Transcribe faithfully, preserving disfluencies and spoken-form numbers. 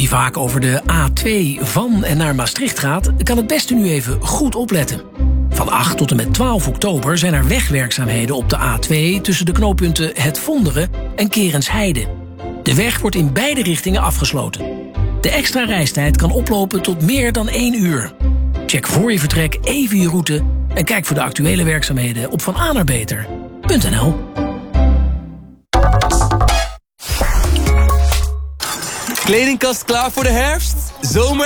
Wie vaak over de A twee van en naar Maastricht gaat, kan het beste nu even goed opletten. Van acht tot en met twaalf oktober zijn er wegwerkzaamheden op de A twee... tussen de knooppunten Het Vonderen en Kerensheide. De weg wordt in beide richtingen afgesloten. De extra reistijd kan oplopen tot meer dan één uur. Check voor je vertrek even je route en kijk voor de actuele werkzaamheden op vananerbeter punt n l. Kledingkast klaar voor de herfst? Zomer